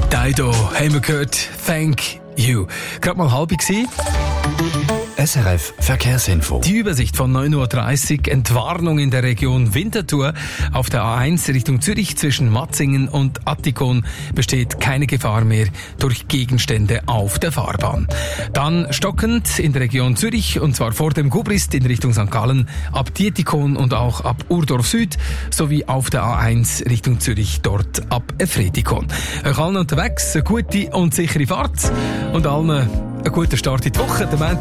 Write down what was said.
Dido haben wir gehört. Thank you. Gerade mal halb gewesen. SRF Verkehrsinfo. Die Übersicht von 9.30 Uhr. Entwarnung in der Region Winterthur. Auf der A1 Richtung Zürich zwischen Matzingen und Attikon besteht keine Gefahr mehr durch Gegenstände auf der Fahrbahn. Dann stockend in der Region Zürich, und zwar vor dem Gubrist in Richtung St. Gallen, ab Dietikon und auch ab Urdorf Süd, sowie auf der A1 Richtung Zürich dort ab Efretikon. Euch allen unterwegs eine gute und sichere Fahrt und allen einen guten Start in die Woche.